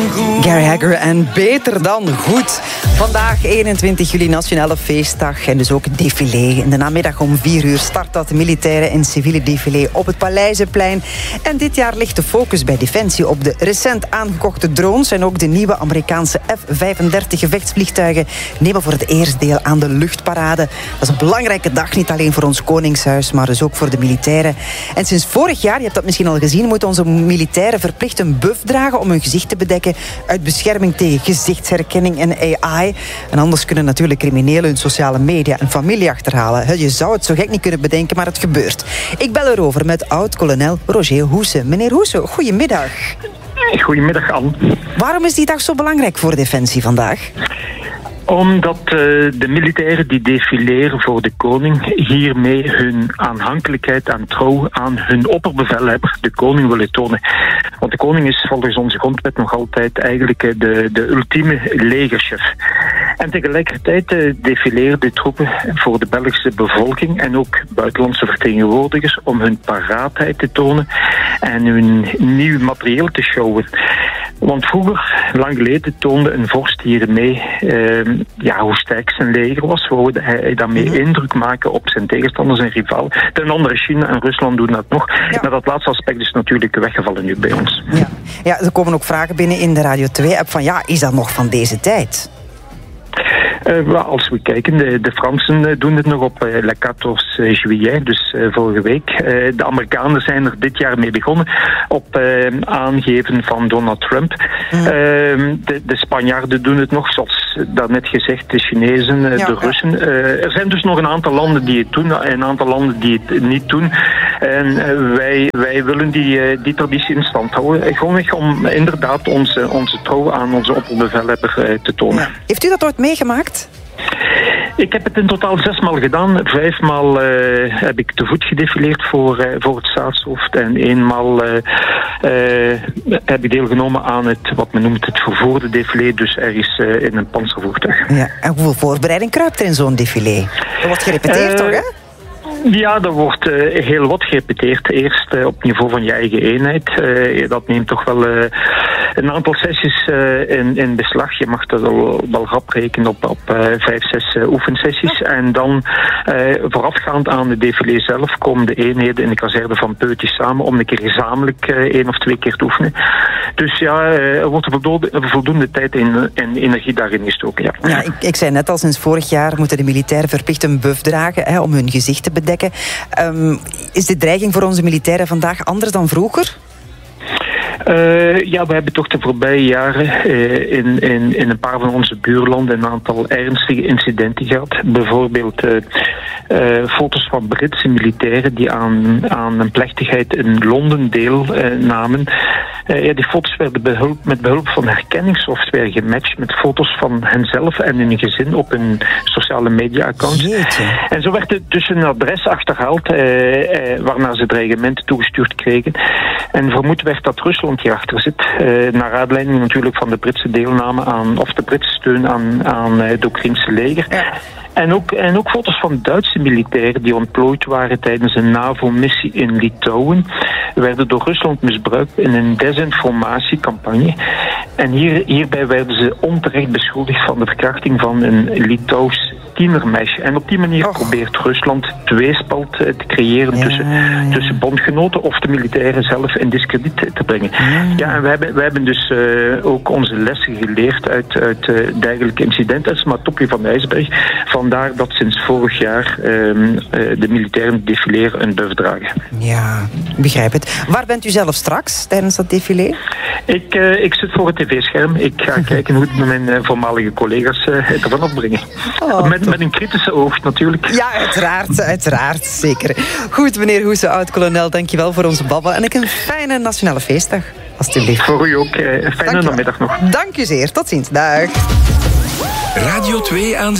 Gary Hagger en Beter dan goed. Vandaag 21 juli, Nationale Feestdag en dus ook défilé. In de namiddag om 4 uur start dat militaire en civiele défilé op het Paleizenplein. En dit jaar ligt de focus bij Defensie op de recent aangekochte drones en ook de nieuwe Amerikaanse F-35 gevechtsvliegtuigen nemen voor het eerst deel aan de luchtparade. Dat is een belangrijke dag, niet alleen voor ons Koningshuis, maar dus ook voor de militairen. En sinds vorig jaar, je hebt dat misschien al gezien, moeten onze militairen verplicht een buff dragen om hun gezicht te bedekken uit bescherming tegen gezichtsherkenning en AI. En anders kunnen natuurlijk criminelen hun sociale media en familie achterhalen. Je zou het zo gek niet kunnen bedenken, maar het gebeurt. Ik bel erover met oud-kolonel Roger Hoese. Meneer Hoese, goedemiddag. Goedemiddag, Anne. Waarom is die dag zo belangrijk voor Defensie vandaag? Omdat de militairen die defileren voor de koning hiermee hun aanhankelijkheid en trouw aan hun opperbevelhebber, de koning, willen tonen. Want de koning is volgens onze grondwet nog altijd eigenlijk de ultieme legerchef. En tegelijkertijd defileren de troepen voor de Belgische bevolking en ook buitenlandse vertegenwoordigers om hun paraatheid te tonen en hun nieuw materieel te showen. Want vroeger, lang geleden, toonde een vorst hiermee hoe sterk zijn leger was. Wou hij daarmee indruk maken op zijn tegenstanders en rivalen. Ten andere, China en Rusland doen dat nog. Ja. Maar dat laatste aspect is natuurlijk weggevallen nu bij ons. Ja, er komen ook vragen binnen in de Radio 2-app van is dat nog van deze tijd? Als we kijken, de Fransen doen het nog op le 14 juillet, dus vorige week. De Amerikanen zijn er dit jaar mee begonnen op aangeven van Donald Trump. De Spanjaarden doen het nog, zoals daarnet gezegd, de Chinezen, de Russen. Er zijn dus nog een aantal landen die het doen en een aantal landen die het niet doen. En wij willen die traditie in stand houden. Gewoonweg om inderdaad onze trouw aan onze opperbevelhebber te tonen. Ja. Heeft u dat ooit meegemaakt? Ik heb het in totaal 6 maal gedaan. 5 maal heb ik te voet gedefileerd voor het staatshoofd. En 1 maal heb ik deelgenomen aan wat men noemt het vervoerde défilé. Dus ergens in een panzervoertuig. Ja, en hoeveel voorbereiding kruipt er in zo'n défilé? Er wordt gerepeteerd toch, hè? Ja, er wordt heel wat gerepeteerd. Eerst op niveau van je eigen eenheid. Dat neemt toch wel een aantal sessies in beslag. Je mag dat wel rap rekenen op 5, 6 oefensessies. En dan voorafgaand aan de défilé zelf komen de eenheden in de kazerne van Peuty samen om een keer gezamenlijk 1 of 2 keer te oefenen. Dus er wordt voldoende tijd en energie daarin gestoken. Ja, ik zei net al, sinds vorig jaar moeten de militairen verplicht een buff dragen om hun gezicht te bedekken. Is de dreiging voor onze militairen vandaag anders dan vroeger? We hebben toch de voorbije jaren in een paar van onze buurlanden een aantal ernstige incidenten gehad. Bijvoorbeeld foto's van Britse militairen die aan een plechtigheid in Londen deelnamen. Die foto's werden met behulp van herkenningssoftware gematcht met foto's van henzelf en hun gezin op hun sociale media-accounts. En zo werd het dus een adres achterhaald waarna ze dreigementen toegestuurd kregen. En vermoed werd dat Rusland hierachter zit. Naar aanleiding natuurlijk van de Britse deelname of de Britse steun aan het Oekraïnse leger. Ja. En ook foto's van Duitse militairen die ontplooid waren tijdens een NAVO-missie in Litouwen werden door Rusland misbruikt in een desinformatiecampagne. En hierbij werden ze onterecht beschuldigd van de verkrachting van een Litouws tienermeisje. En op die manier probeert Rusland tweespalt te creëren tussen bondgenoten of de militairen zelf in diskrediet te brengen. Ja, en wij hebben dus ook onze lessen geleerd uit dergelijke incidenten. Dat is maar het topje van de ijsberg. Vandaar dat sinds vorig jaar de militairen defileren een buff dragen. Ja, ik begrijp het. Waar bent u zelf straks tijdens dat défilé? Ik zit voor het tv-scherm. Ik ga kijken hoe het met mijn voormalige collega's ervan opbrengen. Met een kritische oog natuurlijk. Ja, uiteraard, zeker. Goed, meneer Hoese, oud-kolonel, dankjewel voor onze babbel. En een fijne Nationale Feestdag, alstublieft. Voor u ook. Fijne namiddag nog. Dank u zeer. Tot ziens. Dag. Radio 2 aan